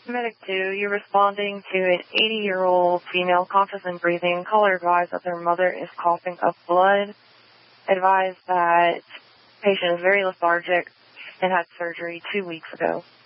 Medic 2, you're responding to an 80-year-old female conscious and breathing. Caller advised that their mother is coughing up blood. Advised that patient is very lethargic and had surgery 2 weeks ago.